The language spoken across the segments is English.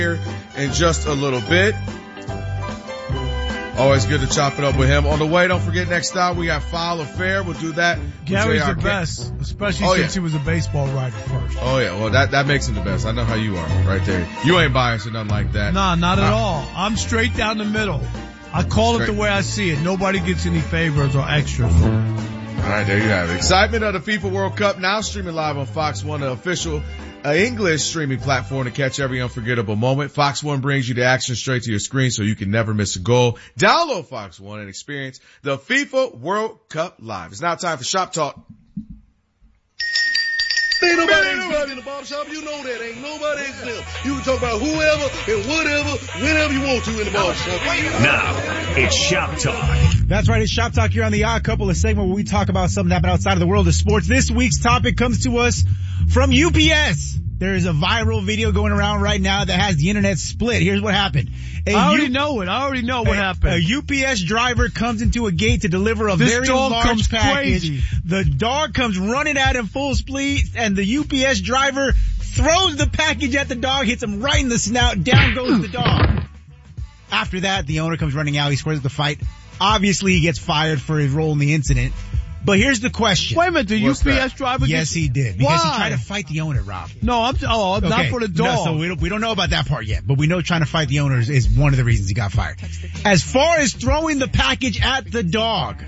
here in just a little bit. Always good to chop it up with him. On the way, don't forget next out we got Foul Affair. We'll do that. Gary's the best, especially since he was a baseball writer first. Oh yeah, well that makes him the best. I know how you are right there. You ain't biased or nothing like that. Nah, not at all. I'm straight down the middle. I call it the way I see it. Nobody gets any favors or extras. All right, there you have it. Excitement of the FIFA World Cup now streaming live on Fox One, the official English streaming platform to catch every unforgettable moment. Fox One brings you the action straight to your screen so you can never miss a goal. Download Fox One and experience the FIFA World Cup live. It's now time for Shop Talk. Ain't nobody in the barbershop. You know that. Ain't nobody in there. You can talk about whoever and whatever, whenever you want to in the barbershop. Now, it's Shop Talk. That's right. It's Shop Talk here on the Odd Couple, a segment where we talk about something that happened outside of the world of sports. This week's topic comes to us from UPS. There is a viral video going around right now that has the internet split. Here's what happened. I already know what happened. A UPS driver comes into a gate to deliver a very large package. Crazy. The dog comes running at him full speed, and the UPS driver throws the package at the dog, hits him right in the snout. Down goes the dog. After that, the owner comes running out. He squares the fight. Obviously, he gets fired for his role in the incident. But here's the question. Wait a minute, the UPS driver? Yes, he did. Because he tried to fight the owner, Rob. No, not for the dog. No, so we don't know about that part yet. But we know trying to fight the owners is one of the reasons he got fired. As far as throwing the package at the dog,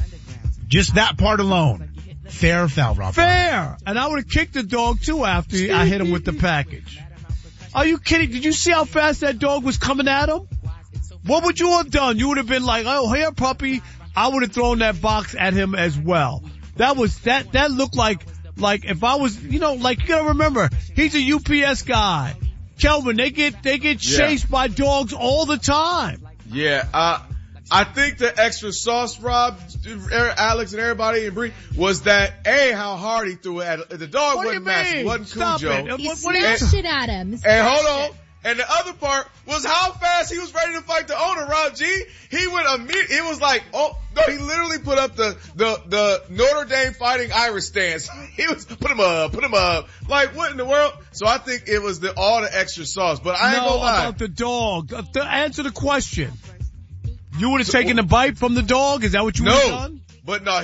just that part alone, fair or foul, Rob? Fair. And I would have kicked the dog too after I hit him with the package. Are you kidding? Did you see how fast that dog was coming at him? What would you have done? You would have been like, oh, here, puppy. I would have thrown that box at him as well. That looked like if I was, you gotta remember, he's a UPS guy. Kelvin, they get chased by dogs all the time. Yeah, I think the extra sauce, Rob, Alex and everybody and Bree, was that how hard he threw it at the dog. Wasn't massive, wasn't Cujo. He smashed it at him. And hold on. And the other part was how fast he was ready to fight the owner, Rob G. He went it was like, oh, no, he literally put up the Notre Dame Fighting Irish stance. He was, put him up. Like, what in the world? So I think it was all the extra sauce, but I ain't gonna lie. About the dog. Answer the question. You would have taken the bite from the dog? Is that what you would have done? But no,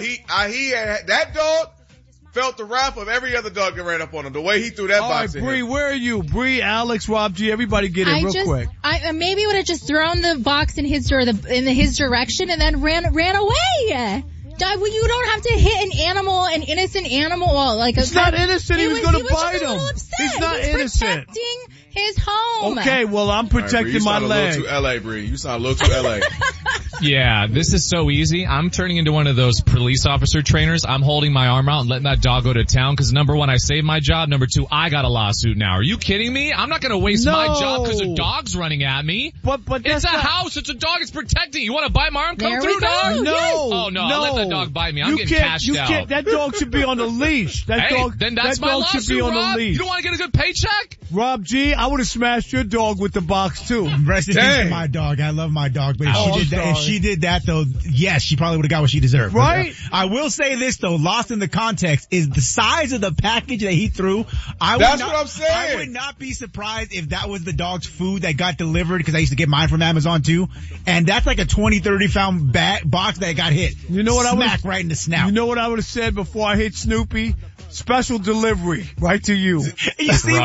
that dog felt the wrath of every other dog that ran up on him. The way he threw that box in. Bree, where are you? Bree, Alex, Rob G, everybody get in real quick. I maybe would have just thrown the box in his direction and then ran away. You don't have to hit an innocent animal. It's not innocent. He was going to bite him. He's not innocent. Protecting his home. Okay, well, I'm protecting my leg. You sound a little too LA, Bree. You sound a little too LA. Yeah, this is so easy. I'm turning into one of those police officer trainers. I'm holding my arm out and letting that dog go to town because number one, I saved my job. Number two, I got a lawsuit now. Are you kidding me? I'm not going to waste my job because a dog's running at me. But it's a house. It's a dog. It's protecting. You want to bite my arm? Come through, dog. No. Oh, no. I'll let that dog bite me. I'm getting cashed out. That dog should be on the leash. Then that's my lawsuit, should be on Rob. the leash. You don't want to get a good paycheck? Rob G, I would have smashed your dog with the box too. Rest in peace to my dog. I love my dog. But if she did that though, yes, she probably would have got what she deserved. Right? I will say this though, lost in the context is the size of the package that he threw. That's what I'm saying. I would not be surprised if that was the dog's food that got delivered because I used to get mine from Amazon too. And that's like a 20, 30 pound box that got hit. You know what Smack right in the snout. You know what I would have said before I hit Snoopy? Special delivery, right to you. You see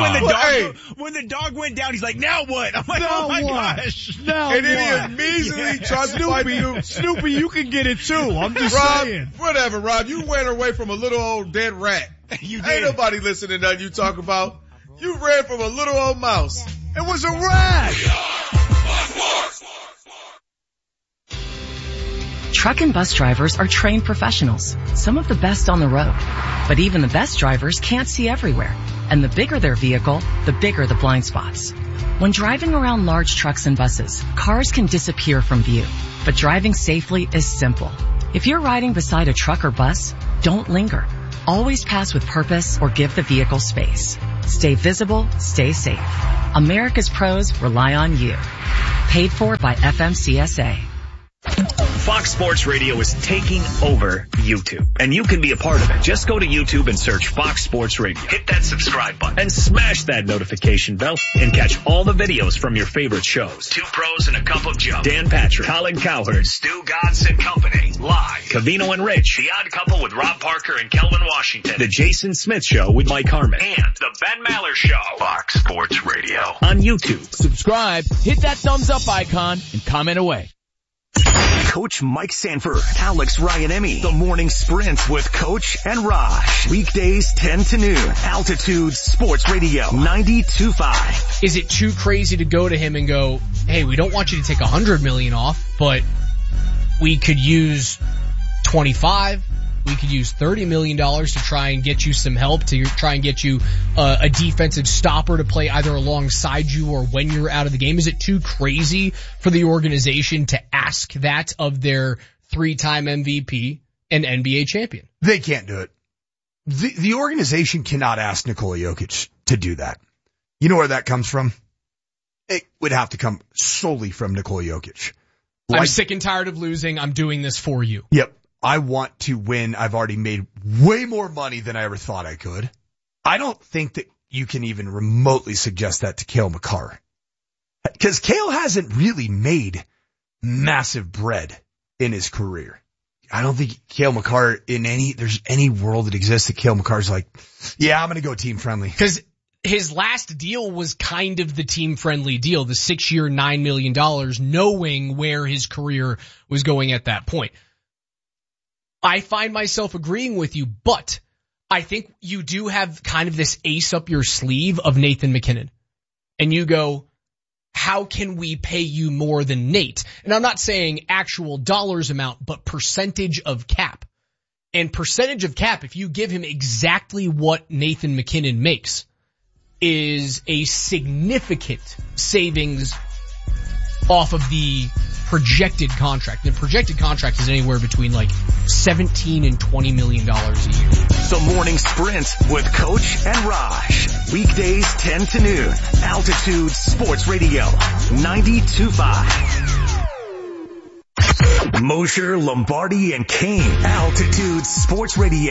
when the dog went down, he's like, now what? I'm like, oh my gosh. Now and then he immediately tried to fight you. Snoopy, you can get it too. I'm just saying. Whatever, Rob. You ran away from a little old dead rat. You did. Ain't nobody listening to nothing you talk about. You ran from a little old mouse. It was a rat. Truck and bus drivers are trained professionals, some of the best on the road. But even the best drivers can't see everywhere. And the bigger their vehicle, the bigger the blind spots. When driving around large trucks and buses, cars can disappear from view. But driving safely is simple. If you're riding beside a truck or bus, don't linger. Always pass with purpose or give the vehicle space. Stay visible, stay safe. America's pros rely on you. Paid for by FMCSA. Fox Sports Radio is taking over YouTube, and you can be a part of it. Just go to YouTube and search Fox Sports Radio. Hit that subscribe button and smash that notification bell and catch all the videos from your favorite shows. Two Pros and a Cup of Joe. Dan Patrick, Colin Cowherd, Stu Godson Company, live. Covino and Rich, The Odd Couple with Rob Parker and Kelvin Washington. The Jason Smith Show with Mike Harmon. And The Ben Maller Show. Fox Sports Radio on YouTube. Subscribe, hit that thumbs up icon, and comment away. Coach Mike Sanford, Alex Ryanemi, The Morning Sprint with Coach and Raj. Weekdays 10 to noon. Altitude Sports Radio 92.5. Is it too crazy to go to him and go, hey, we don't want you to take $100 million off, but we could use 25. We could use $30 million to try and get you some help, to try and get you a defensive stopper to play either alongside you or when you're out of the game. Is it too crazy for the organization to ask that of their 3-time MVP and NBA champion? They can't do it. The organization cannot ask Nikola Jokic to do that. You know where that comes from? It would have to come solely from Nikola Jokic. I'm sick and tired of losing. I'm doing this for you. Yep. I want to win. I've already made way more money than I ever thought I could. I don't think that you can even remotely suggest that to Cale Makar. Because Cale hasn't really made massive bread in his career. I don't think Cale Makar there's any world that exists that Cale Makar's like, yeah, I'm going to go team friendly. Because his last deal was kind of the team friendly deal, the 6-year, $9 million, knowing where his career was going at that point. I find myself agreeing with you, but I think you do have kind of this ace up your sleeve of Nathan McKinnon. And you go, how can we pay you more than Nate? And I'm not saying actual dollars amount, but percentage of cap. And percentage of cap, if you give him exactly what Nathan McKinnon makes, is a significant savings off of the projected contract. The projected contract is anywhere between like $17 and $20 million a year. The Morning Sprint with Coach and Raj. Weekdays 10 to noon. Altitude Sports Radio 92.5. Mosher, Lombardi, and Kane. Altitude Sports Radio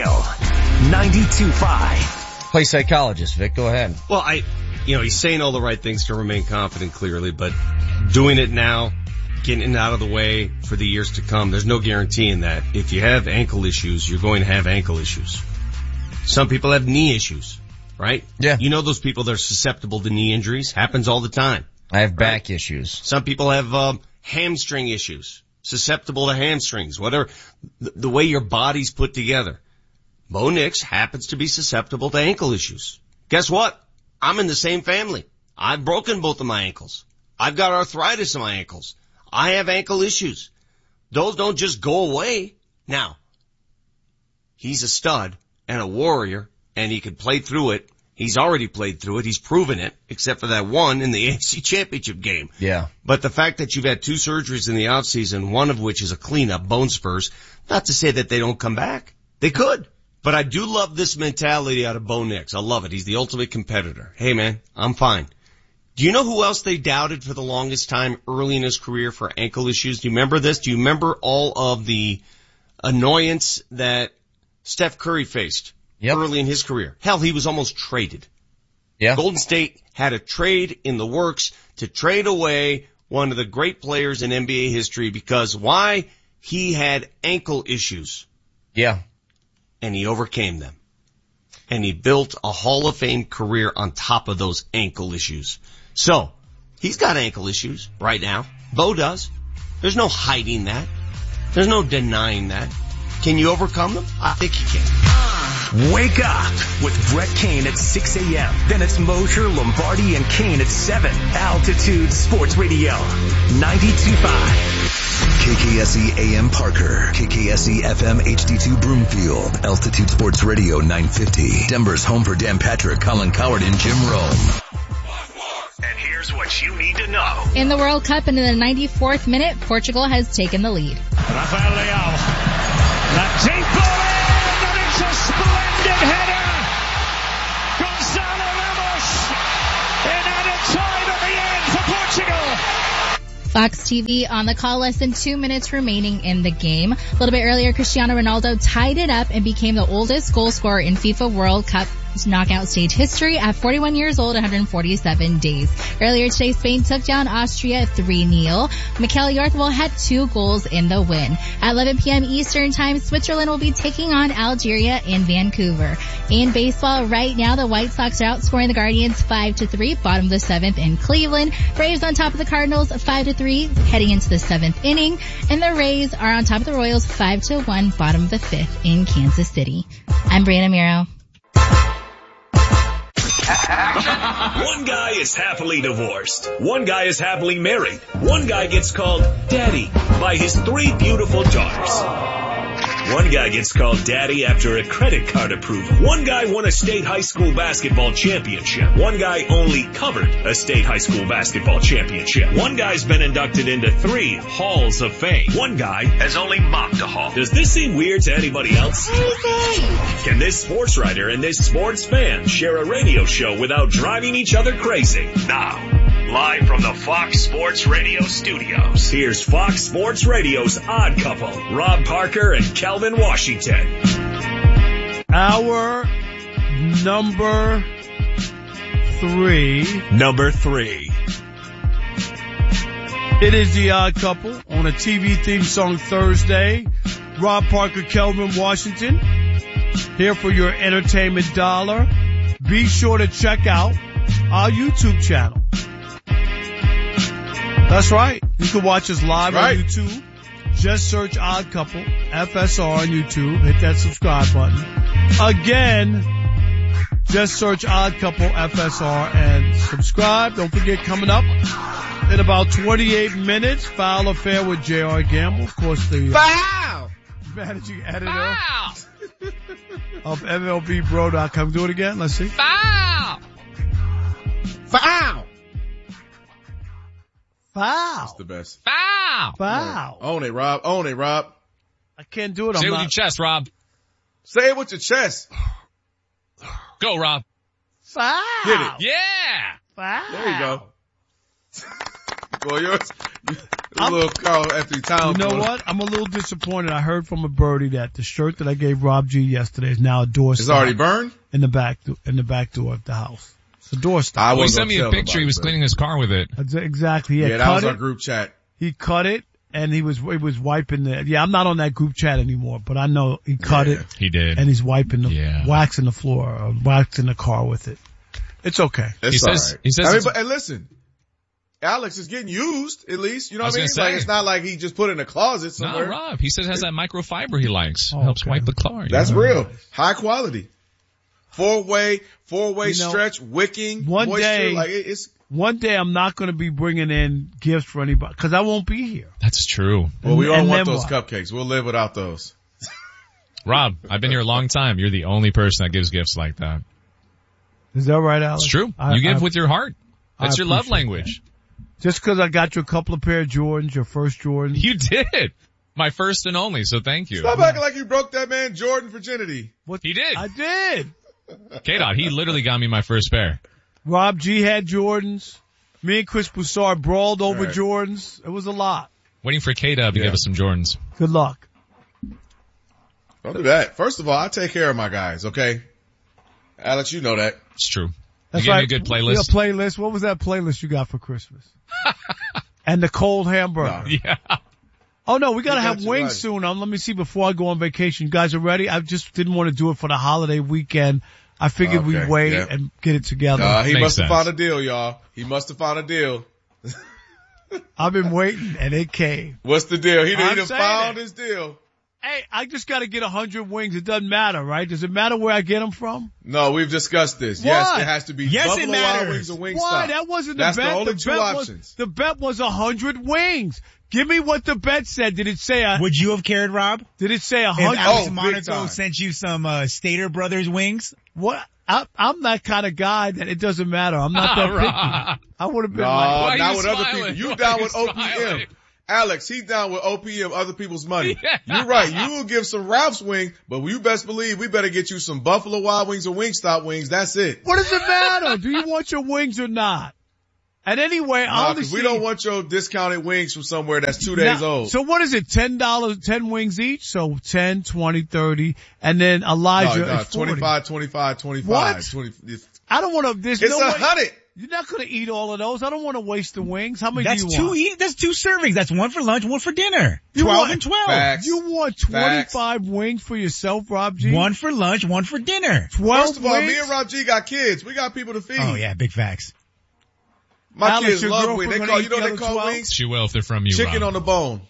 92.5. Play psychologist, Vic. Go ahead. Well, he's saying all the right things to remain confident, clearly, but doing it now, getting it out of the way for the years to come, there's no guarantee in that. If you have ankle issues, you're going to have ankle issues. Some people have knee issues, right? Yeah. You know those people that are susceptible to knee injuries? Happens all the time. I have back issues. Some people have hamstring issues, susceptible to hamstrings, whatever. The way your body's put together. Bo Nix happens to be susceptible to ankle issues. Guess what? I'm in the same family. I've broken both of my ankles. I've got arthritis in my ankles. I have ankle issues. Those don't just go away. Now, he's a stud and a warrior, and he could play through it. He's already played through it. He's proven it, except for that one in the AFC Championship game. Yeah. But the fact that you've had 2 surgeries in the offseason, one of which is a cleanup, bone spurs, not to say that they don't come back. They could. But I do love this mentality out of Bo Nix. I love it. He's the ultimate competitor. Hey, man, I'm fine. Do you know who else they doubted for the longest time early in his career for ankle issues? Do you remember this? Do you remember all of the annoyance that Steph Curry faced early in his career? Hell, he was almost traded. Yeah. Golden State had a trade in the works to trade away one of the great players in NBA history because why? He had ankle issues. Yeah. And he overcame them. And he built a Hall of Fame career on top of those ankle issues. So, he's got ankle issues right now. Bo does. There's no hiding that. There's no denying that. Can you overcome them? I think you can. Wake up with Brett Kane at 6 a.m. Then it's Mosher, Lombardi, and Kane at 7. Altitude Sports Radio 92.5. KKSE AM Parker, KKSE FM HD2 Broomfield, Altitude Sports Radio 950, Denver's home for Dan Patrick, Colin Cowherd, and Jim Rome. And here's what you need to know. In the World Cup and in the 94th minute, Portugal has taken the lead. Rafael Leao. That deep ball in, and it's a splendid header. Gonzalo Ramos in added time at the end for Portugal. Fox TV on the call, less than 2 minutes remaining in the game. A little bit earlier, Cristiano Ronaldo tied it up and became the oldest goal scorer in FIFA World Cup knockout stage history at 41 years old, 147 days. Earlier today, Spain took down Austria 3-0. Mikel Oyarzabal had 2 goals in the win. At 11 p.m. Eastern Time, Switzerland will be taking on Algeria in Vancouver. In baseball, right now, the White Sox are outscoring the Guardians 5-3, bottom of the 7th in Cleveland. Braves on top of the Cardinals 5-3, heading into the 7th inning. And the Rays are on top of the Royals 5-1, bottom of the 5th in Kansas City. I'm Brianna Miro. One guy is happily divorced. One guy is happily married. One guy gets called daddy by his 3 beautiful daughters. One guy gets called daddy after a credit card approval. One guy won a state high school basketball championship. One guy only covered a state high school basketball championship. One guy's been inducted into 3 halls of fame. One guy has only mopped a hall. Does this seem weird to anybody else? Can this sports writer and this sports fan share a radio show without driving each other crazy? Now, live from the Fox Sports Radio studios, here's Fox Sports Radio's Odd Couple, Rob Parker and Kelvin Washington. Our number 3. It is the Odd Couple on a TV theme song Thursday. Rob Parker, Kelvin Washington, here for your entertainment dollar. Be sure to check out our YouTube channel. That's right. You can watch us live on YouTube. Just search Odd Couple, FSR on YouTube. Hit that subscribe button. Again, just search Odd Couple, FSR and subscribe. Don't forget, coming up in about 28 minutes, Foul Affair with J.R. Gamble. Of course, the managing editor of MLBBro.com. Do it again. Let's see. Foul! That's the best. Foul. Own it, Rob. I can't do it. Say it with your chest, Rob. Say it with your chest. Go, Rob. Foul. Get it. Yeah. Foul. There you go. Well, yours. A little Carl Anthony Towns. You know what? I'm a little disappointed. I heard from a birdie that the shirt that I gave Rob G yesterday is now a doorstop. It's already burned? In the back door of the house. It's a doorstop. He sent me a picture. He was cleaning his car with it. Exactly. Yeah, that was our group chat. He cut it and he was wiping I'm not on that group chat anymore, but I know he cut it. He did. And he's wiping waxing the floor or waxing the car with it. It's okay. He says, and listen, Alex is getting used, at least. You know what I mean? Like, it's not like he just put it in a closet somewhere. No, Rob. He says it has that microfiber he likes. Helps wipe the car. That's real. High quality. Four-way stretch, wicking, one moisture. Day, one day I'm not going to be bringing in gifts for anybody because I won't be here. That's true. Well, we all want those cupcakes. We'll live without those. Rob, I've been here a long time. You're the only person that gives gifts like that. Is that right, Alex? It's true. You give with your heart. That's your love language. Just because I got you a couple of pair of Jordans, your first Jordans. You did. My first and only, so thank you. Stop acting like you broke that man Jordan virginity. He did. I did. K-Dot, he literally got me my first pair. Rob G had Jordans. Me and Chris Broussard brawled over Jordans. It was a lot. Waiting for K-Dot to give us some Jordans. Good luck. Don't do that. First of all, I take care of my guys, okay? Alex, you know that. It's true. That's you gave me a good playlist. Playlist. What was that playlist you got for Christmas? And the cold hamburger. No. Yeah. Oh no, we gotta have wings soon. Let me see before I go on vacation. You guys are ready? I just didn't want to do it for the holiday weekend. I figured we'd wait and get it together. He must have found a deal, y'all. He must have found a deal. I've been waiting and it came. What's the deal? He done found his deal. Hey, I just gotta get 100 wings. It doesn't matter, right? Does it matter where I get them from? No, we've discussed this. What? Yes, it has to be Buffalo Wild Wings or Wingstop. Why? That wasn't the bet. That's the only two options. The bet was 100 wings. Give me what the bet said. Did it say Would you have cared, Rob? Did it say 100? If Alex Monaco sent you some Stater Brothers wings? What? I'm that kind of guy that it doesn't matter. I'm not that picky. I would have been like, not with other people. You down with OPM. Alex, he's down with OPM, other people's money. Yeah. You're right. You will give some Ralph's wing, but you best believe we better get you some Buffalo Wild Wings or Wingstop wings. That's it. What does it matter? Do you want your wings or not? And anyway, we don't want your discounted wings from somewhere that's 2 days old. So what is it? $10, 10 wings each? So 10, 20, 30, and then Elijah No, is 40. 25. What? 20, I don't want to, it's 100. You're not going to eat all of those. I don't want to waste the wings. How many That's do you want? That's 2 servings. That's 1 for lunch, 1 for dinner. 12 and 12. Facts. You want 25 wings for yourself, Rob G? 1 for lunch, 1 for dinner. 12 First of all, wings? me and Rob G got kids. We got people to feed. Oh yeah, big facts. My Alex, kids your love girlfriend wings. They gonna call, eat you know the what they other call 12? wings? She will if they're from you, Chicken Rob. on the bone.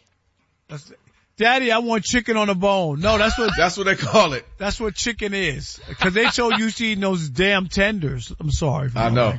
Daddy, I want chicken on the bone. No, that's what they call it. That's what chicken is. Cause they so used to eating those damn tenders. I'm sorry. I know.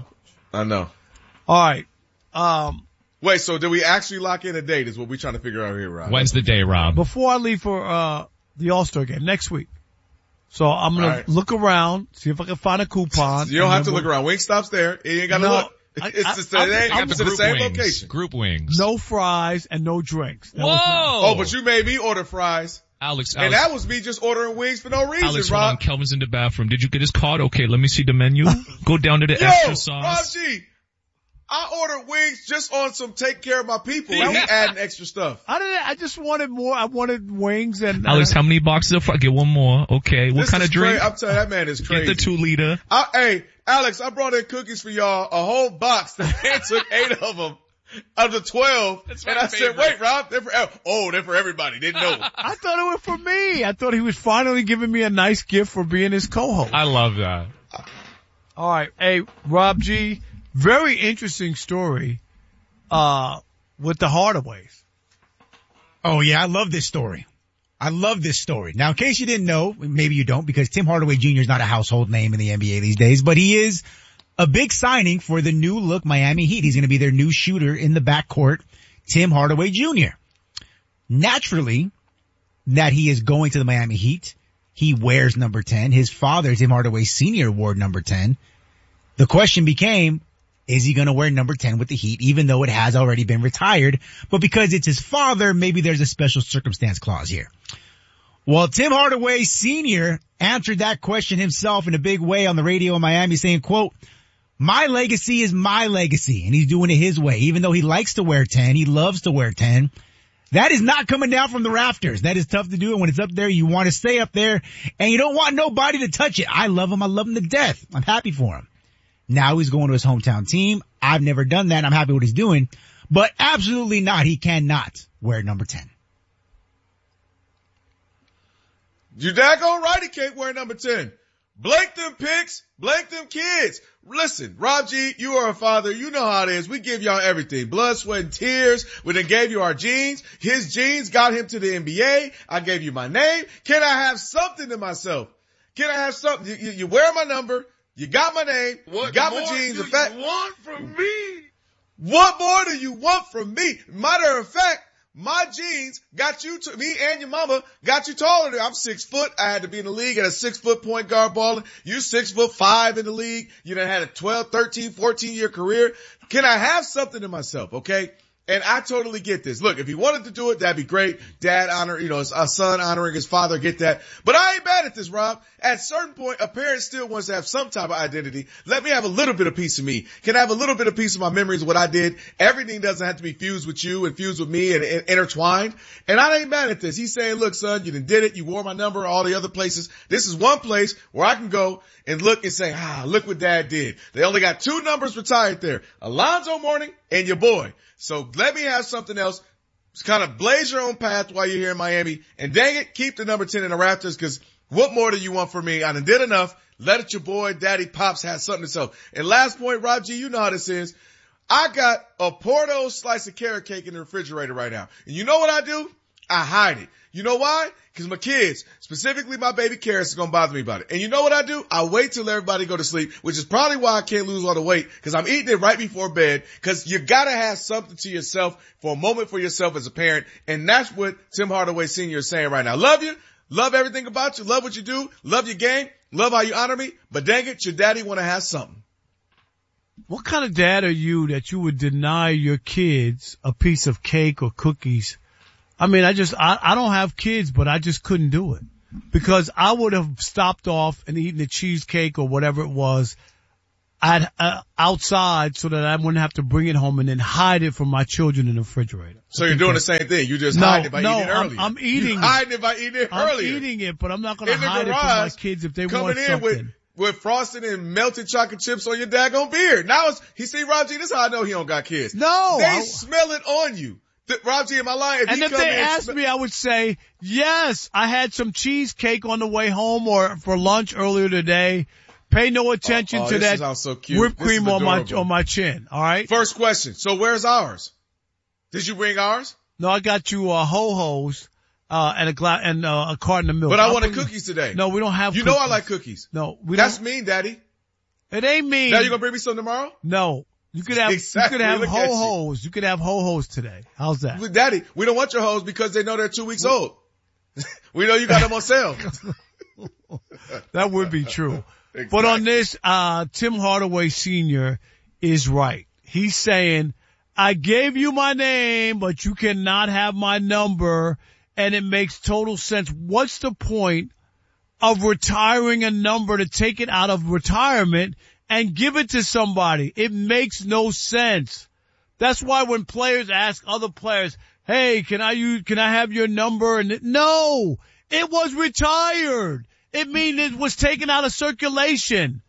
All right. Wait, so did we actually lock in a date is what we're trying to figure out here, Rob? When's the day, Rob? Before I leave for, the All-Star game next week. So I'm going to look around, see if I can find a coupon. You don't have to look around. Wingstop's there. You ain't got to look. It's the same location. Group wings. No fries and no drinks. Oh, but you made me order fries. Alex, and that was me just ordering wings for no reason, Alex, Rob. hold on. Kelvin's in the bathroom. Did you get his card? Okay, let me see the menu. Go down to the extra sauce. Rob G, I ordered wings just on some take care of my people. And we adding extra stuff. I just wanted more. I wanted wings and. Alex, how many boxes of fries? Get one more. Okay. What kind of drink? I'm telling you, that man is crazy. Get the 2 liter. Hey, Alex, I brought in cookies for y'all, a whole box. The man took 8 of them. Of the 12, and I said, wait, Rob, they're for everybody. Didn't know. I thought it was for me. I thought he was finally giving me a nice gift for being his co-host. I love that. All right. Hey, Rob G, very interesting story, with the Hardaways. Oh yeah, I love this story. Now, in case you didn't know, maybe you don't, because Tim Hardaway Jr. is not a household name in the NBA these days, but he is a big signing for the new look Miami Heat. He's going to be their new shooter in the backcourt, Tim Hardaway Jr. Naturally, that he is going to the Miami Heat, he wears number 10. His father, Tim Hardaway Sr., wore number 10. The question became, is he going to wear number 10 with the Heat, even though it has already been retired? But because it's his father, maybe there's a special circumstance clause here. Well, Tim Hardaway Sr. answered that question himself in a big way on the radio in Miami, saying, quote, "My legacy is my legacy," and he's doing it his way. Even though he likes to wear 10, he loves to wear 10. That is not coming down from the rafters. That is tough to do. And when it's up there, you want to stay up there and you don't want nobody to touch it. I love him. I love him to death. I'm happy for him. Now he's going to his hometown team. I've never done that. I'm happy with what he's doing, but absolutely not. He cannot wear number 10. You daggone right he can't wear number 10. Blank them picks, blank them kids. Listen, Rob G, you are a father. You know how it is. We give y'all everything. Blood, sweat, and tears. We done gave you our genes. His genes got him to the NBA. I gave you my name. Can I have something to myself? Can I have something? You wear my number. You got my name. You got my genes. What more do you want from me? What more do you want from me? Matter of fact, my genes got you to me and your mama got you taller than I'm 6 foot. I had to be in the league at a 6 foot point guard balling. You 6'5" in the league. You done had a 12, 13, 14 year career. Can I have something to myself? Okay. And I totally get this. Look, if he wanted to do it, that'd be great. Dad a son honoring his father, get that. But I ain't bad at this, Rob. At a certain point, a parent still wants to have some type of identity. Let me have a little bit of piece of me. Can I have a little bit of piece of my memories of what I did? Everything doesn't have to be fused with you and fused with me and intertwined. And I ain't mad at this. He's saying, look, son, you done did it. You wore my number, all the other places. This is one place where I can go and look and say, look what Dad did. They only got 2 numbers retired there. Alonzo Mourning and your boy. So let me have something else. Just kind of blaze your own path while you're here in Miami. And dang it, keep the number 10 in the Raptors, because what more do you want from me? I done did enough. Let it your boy, Daddy Pops has something to sell. And last point, Rob G, you know how this is. I got a Porto slice of carrot cake in the refrigerator right now. And you know what I do? I hide it. You know why? Because my kids, specifically my baby Karis, is going to bother me about it. And you know what I do? I wait till everybody go to sleep, which is probably why I can't lose all the weight, because I'm eating it right before bed, because you got to have something to yourself for a moment for yourself as a parent. And that's what Tim Hardaway Sr. is saying right now. Love you. Love everything about you. Love what you do. Love your game. Love how you honor me. But dang it, your daddy want to have something. What kind of dad are you that you would deny your kids a piece of cake or cookies? I mean, I don't have kids, but I just couldn't do it, because I would have stopped off and eaten the cheesecake or whatever it was outside so that I wouldn't have to bring it home and then hide it from my children in the refrigerator. So you're doing the same thing. You just hiding it by eating it earlier. I'm eating it. Hiding it by eating it earlier. I'm eating it, but I'm not going to hide it from my kids if they want something. Coming in with frosting and melted chocolate chips on your daggone beard. Now he see Rob G, this is how I know he don't got kids. No. They smell it on you. Rob G, am I lying? If they asked me, I would say, yes, I had some cheesecake on the way home or for lunch earlier today. Pay no attention to that whipped cream on my chin. All right. First question. So where's ours? Did you bring ours? No, I got you ho-hos and a carton of milk. But I wanted cookies today. No, we don't have cookies. You know I like cookies. No, That's mean, Daddy. It ain't mean. Now you gonna bring me some tomorrow? No. You could have ho-hos. You could have ho-hos today. How's that? Daddy, we don't want your hos because they know they're 2 weeks old. We know you got them on sale. That would be true. Exactly. But on this, Tim Hardaway Sr. is right. He's saying, I gave you my name, but you cannot have my number. And it makes total sense. What's the point of retiring a number to take it out of retirement and give it to somebody? It makes no sense. That's why when players ask other players, hey, can I have your number? And no, it was retired. It means it was taken out of circulation.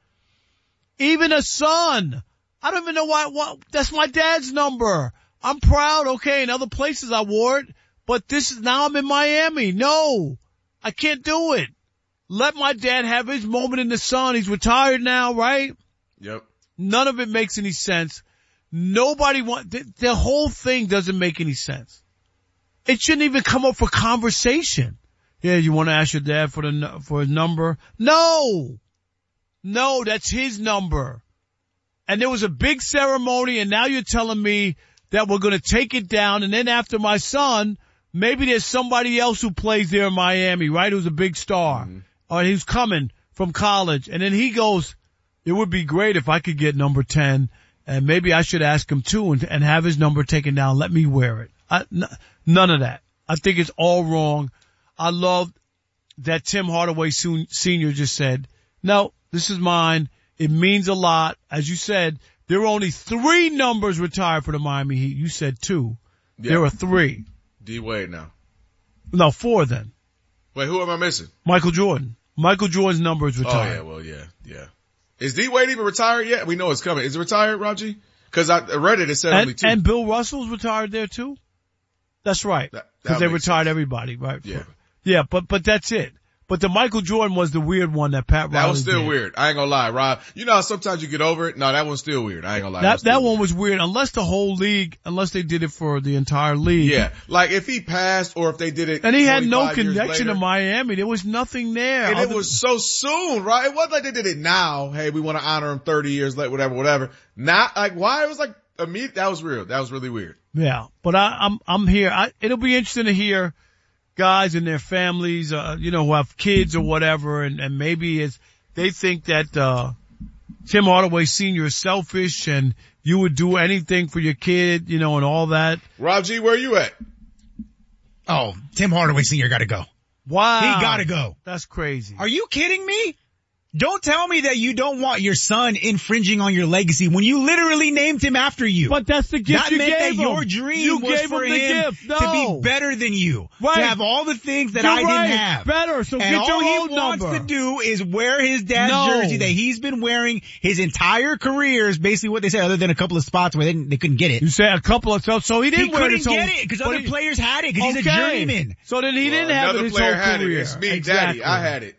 Even a son. I don't even know why, that's my dad's number. I'm proud. Okay. In other places I wore it, but now I'm in Miami. No, I can't do it. Let my dad have his moment in the sun. He's retired now, right? Yep. None of it makes any sense. Nobody the whole thing doesn't make any sense. It shouldn't even come up for conversation. Yeah, you want to ask your dad for his number? No, that's his number. And there was a big ceremony, and now you're telling me that we're going to take it down, and then after my son, maybe there's somebody else who plays there in Miami, right? Who's a big star, or who's coming from college, and then he goes, it would be great if I could get number 10, and maybe I should ask him too and have his number taken down. Let me wear it. None of that. I think it's all wrong. I love that Tim Hardaway Sr. just said, no, this is mine. It means a lot. As you said, there were only 3 numbers retired for the Miami Heat. You said 2. Yeah. There were 3. D-Wade now. No, 4 then. Wait, who am I missing? Michael Jordan. Michael Jordan's number is retired. Oh, yeah, yeah. Is D-Wade even retired yet? We know it's coming. Is it retired, Raji? Because I read it said only 2. And Bill Russell's retired there too? That's right. Because they retired everybody, right? Yeah. Yeah, but that's it. But the Michael Jordan was the weird one that Pat Riley That was still did. weird. I ain't gonna lie, Rob. You know how sometimes you get over it? No, that one's still weird. I ain't gonna lie. That one was weird unless the whole league, unless they did it for the entire league. Yeah. Like if he passed or if they did it. And he had no connection to Miami. There was nothing there. And it was so soon, right? It wasn't like they did it now. Hey, we want to honor him 30 years later, whatever. Not like why? It was like immediate. That was real. That was really weird. Yeah. But I'm here. It'll be interesting to hear guys and their families, who have kids or whatever, and maybe they think that, Tim Hardaway Sr. is selfish and you would do anything for your kid, and all that. Rob G, where you at? Oh, Tim Hardaway Sr. gotta go. Wow. He gotta go. That's crazy. Are you kidding me? Don't tell me that you don't want your son infringing on your legacy when you literally named him after you. But that's the gift that you meant gave that him. Your dream you was gave for him the him gift. No. to be better than you. Right. To have all the things that You're I right. didn't have. Better. So and get your all own he wants number. to do is wear his dad's jersey that he's been wearing his entire career is basically what they said, other than a couple of spots where they couldn't get it. You say a couple of so he didn't he couldn't get it because other players had it because he's a journeyman. So then he didn't have it his whole career. It's me, exactly. Daddy. I had it.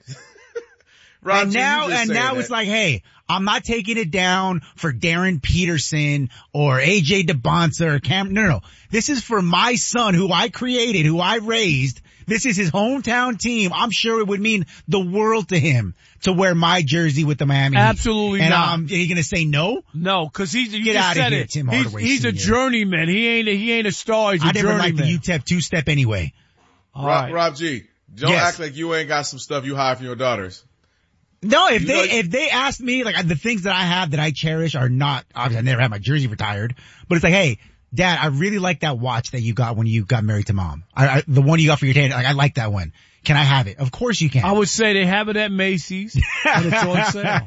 And now it's like, hey, I'm not taking it down for Darren Peterson or AJ DeBonsa or Cam. No. This is for my son who I created, who I raised. This is his hometown team. I'm sure it would mean the world to him to wear my jersey with the Miami Heat. Absolutely not. And are you going to say no? No, cause get out of here, Tim Hardaway. He's a journeyman. He ain't a star. He's a journeyman. I never liked the UTEP two-step anyway. Rob G, don't act like you ain't got some stuff you hide from your daughters. No, if they asked me, like, the things that I have that I cherish are not, obviously I never had my jersey retired, but it's like, hey, Dad, I really like that watch that you got when you got married to Mom. The one you got for your dad, like, I like that one. Can I have it? Of course you can. I would say they have it at Macy's and it's on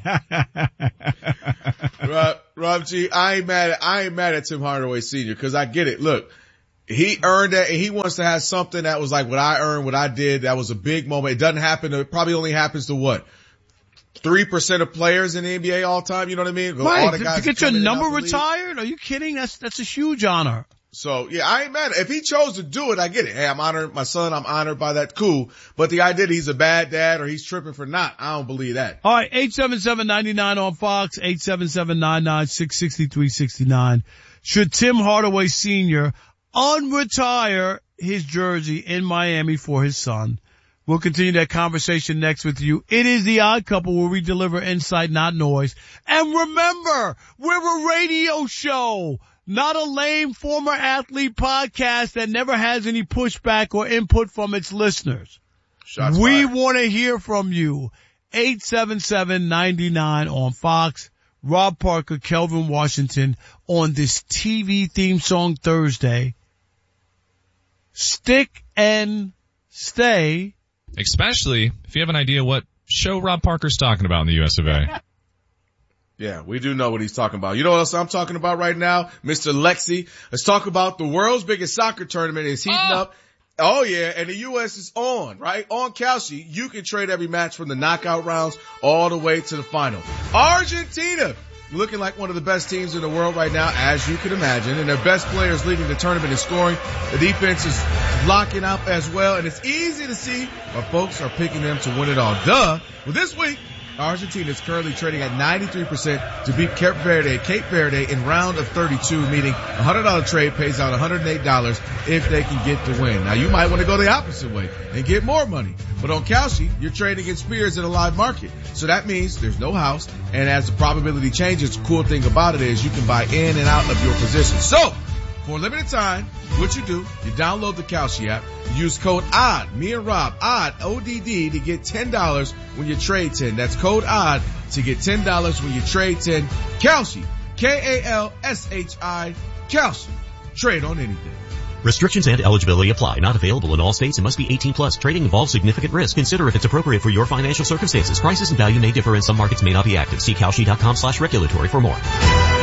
sale. Rob G, I ain't mad at Tim Hardaway Sr. because I get it. Look, he earned that and he wants to have something that was like what I earned, what I did. That was a big moment. It doesn't happen. It probably only happens to what? 3% of players in the NBA all time. You know what I mean? Right. To get your number retired? Are you kidding? That's a huge honor. So yeah, I ain't mad. If he chose to do it, I get it. Hey, I'm honored. My son, I'm honored by that. Cool. But the idea that he's a bad dad or he's tripping for not, I don't believe that. All right. 877-99 on Fox, 877-99-663-69. Should Tim Hardaway Sr. unretire his jersey in Miami for his son? We'll continue that conversation next with you. It is The Odd Couple where we deliver insight, not noise. And remember, we're a radio show. Not a lame former athlete podcast that never has any pushback or input from its listeners. We want to hear from you. 877-99 on Fox. Rob Parker, Kelvin Washington on this TV theme song Thursday. Stick and stay. Especially if you have an idea what show Rob Parker's talking about in the US of A. Yeah, we do know what he's talking about. You know what else I'm talking about right now? Mr. Lexi. Let's talk about the world's biggest soccer tournament is heating up. Oh yeah, and the U.S. is on, right? On Kalshi, you can trade every match from the knockout rounds all the way to the final. Argentina, looking like one of the best teams in the world right now, as you can imagine, and their best players leading the tournament in scoring. The defense is locking up as well, and it's easy to see why folks are picking them to win it all. Well, this week, Argentina is currently trading at 93% to beat Cape Verde in round of 32, meaning a $100 trade pays out $108 if they can get the win. Now you might want to go the opposite way and get more money. But on Kalshi, you're trading against peers in a live market. So that means there's no house. And as the probability changes, the cool thing about it is you can buy in and out of your position. So for a limited time, what you do, you download the Kalshi app, you use code ODD, me and Rob, ODD, O-D-D, to get $10 when you trade 10. That's code ODD to get $10 when you trade 10. Kalshi, K-A-L-S-H-I, Kalshi. Trade on anything. Restrictions and eligibility apply. Not available in all states and must be 18 plus. Trading involves significant risk. Consider if it's appropriate for your financial circumstances. Prices and value may differ and some markets may not be active. See Kalshi.com/regulatory for more.